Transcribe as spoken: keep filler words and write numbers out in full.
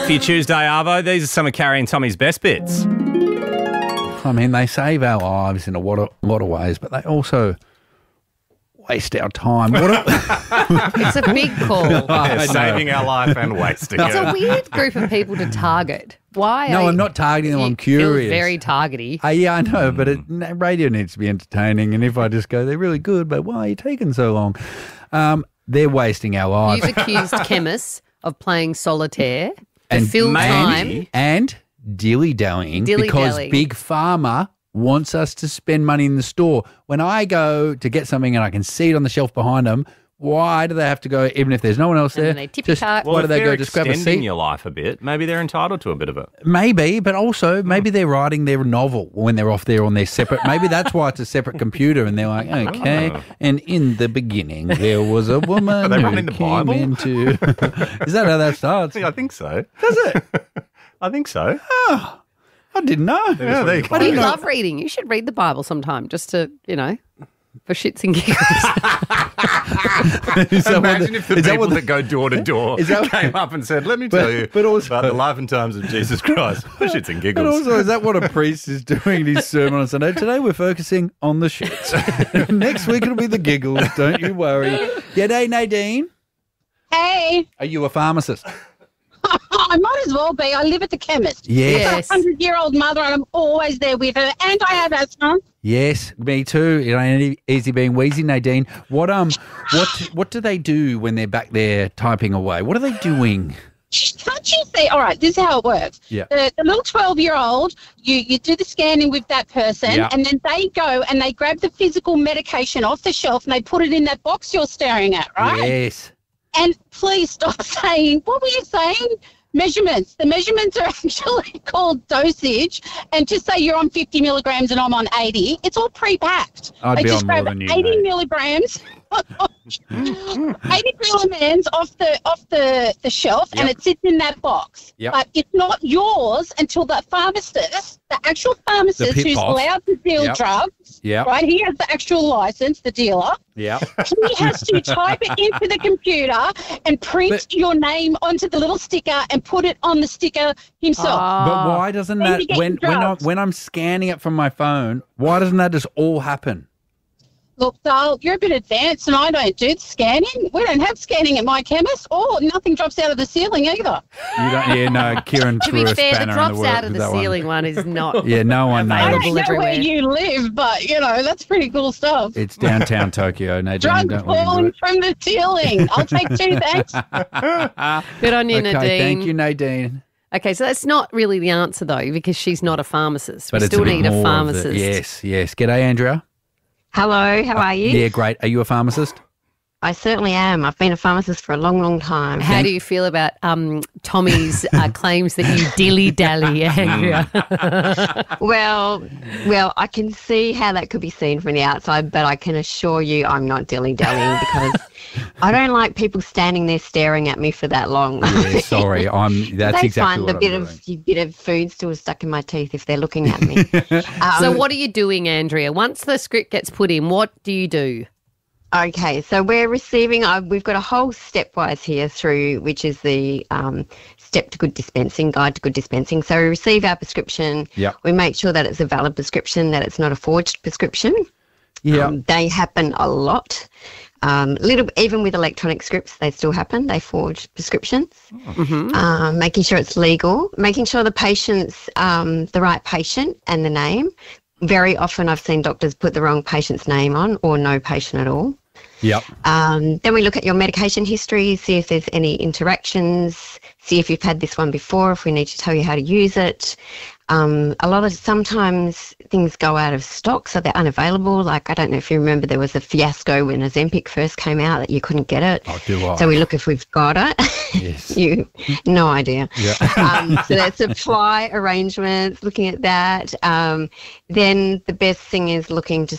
for your Tuesday, Arvo. These are some of Carrie and Tommy's best bits. I mean, they save our lives in a lot of, lot of ways, but they also waste our time. What a, It's a big call. Yeah, saving our life and wasting It's it. a weird group of people to target. Why? no, are I'm you- not targeting them. you I'm feel curious. very targety. Uh, yeah, I know, but it, radio needs to be entertaining. And if I just go, they're really good, but why are you taking so long? Um, they're wasting our lives. You've accused chemists of playing solitaire to And fill maybe- time. And dilly-dallying because Dilly-dallying. Big Pharma wants us to spend money in the store. When I go to get something and I can see it on the shelf behind them, why do they have to go, even if there's no one else And there? then they just, tippy-tart. why Well, do if they they're go just grab a extending seat? your life a bit, maybe they're entitled to a bit of it. Maybe, but also maybe they're writing their novel when they're off there on their separate. Maybe that's why it's a separate computer, and they're like, okay. Oh. And in the beginning, there was a woman they who running the came Bible? into. Is that how that starts? I think so. Does it? I think so. I didn't know. Yeah, there you go. I You didn't know. love reading. You should read the Bible sometime just to, you know, for shits and giggles. Is that what Imagine the- if the is that people what the- that go door to door Is that- came up and said, let me But- tell you but also- about the life and times of Jesus Christ. For shits and But giggles. also, is that what a priest is doing in his sermon on Sunday? Today we're focusing on the shits. Next week it'll be the giggles. Don't you worry. G'day, Nadine. Hey, Are you a pharmacist? I might as well be. I live at the chemist. Yes. I've got a hundred-year-old mother, and I'm always there with her. And I have asthma. Yes, me too. It ain't easy being wheezy, Nadine. What um, what what do they do when they're back there typing away? What are they doing? Can't you see? All right, this is how it works. Yeah. The, the little twelve-year-old, you, you do the scanning with that person, Yeah. and then they go and they grab the physical medication off the shelf and they put it in that box you're staring at, right? Yes. And please stop saying, what were you saying? Measurements. The measurements are actually called dosage. And just say you're on fifty milligrams and I'm on eighty. It's all pre-packed. I'd they be just on more grab than you, eighty mate. milligrams, eighty milligrams off the off the, the shelf, and Yep. it sits in that box. Yep. But it's not yours until the pharmacist, the actual pharmacist pit who's boss. allowed to deal Yep. drugs, Yep. right? He has the actual license, the dealer. Yeah. He has to type it into the computer and print But- your name onto the little sticker and put it on the sticker himself. But why doesn't Then that you get when your when I, drugs. when I'm scanning it from my phone, why doesn't that just all happen? Look, Dale, you're a bit advanced and I don't do scanning. We don't have scanning at my chemist, or nothing drops out of the ceiling either. You don't. Yeah, no. Kieran To threw be a fair, the spanner in drops the works out of with the that one. ceiling one. is not. Yeah, no one I knows. don't Available know where everywhere. you live, but, you know, that's pretty cool stuff. It's downtown Tokyo, Nadine. Drugs Don't look into falling it. from the ceiling. I'll take two, thanks. Good on you, Okay, Nadine. thank you, Nadine. Okay, so that's not really the answer, though, because she's not a pharmacist. But we it's still a bit need a more of the- pharmacist. yes, yes. G'day, Andrea. Hello, how are you? Yeah, great. Are you a pharmacist? I certainly am. I've been a pharmacist for a long, long time. How do you feel about um, Tommy's uh, claims that you dilly-dally, Andrea? Well, well, I can see how that could be seen from the outside, but I can assure you I'm not dilly-dallying because I don't like people standing there staring at me for that long. Yeah, sorry. I'm. That's they exactly find what a I'm bit doing. of a bit of food still stuck in my teeth if they're looking at me. um, So what are you doing, Andrea? Once the script gets put in, what do you do? Okay, so we're receiving, uh, we've got a whole stepwise here through, which is the um, step to good dispensing, guide to good dispensing. So we receive our prescription. Yep. We make sure that it's a valid prescription, that it's not a forged prescription. Yeah. Um, they happen a lot. Um, little, even with electronic scripts, they still happen. They forge prescriptions. Um, making sure it's legal, making sure the patient's um, the right patient and the name. Very often I've seen doctors put the wrong patient's name on or no patient at all. Yep. Um, then we look at your medication history, see if there's any interactions, see if you've had this one before, if we need to tell you how to use it. Um, a lot of sometimes things go out of stock, so they're unavailable. Like, I don't know if you remember, there was a fiasco when Ozempic first came out that you couldn't get it. Oh, do I? So we look if we've got it. Yes. you, no idea. Yeah. um, so that's supply arrangements, looking at that. Um, then the best thing is looking to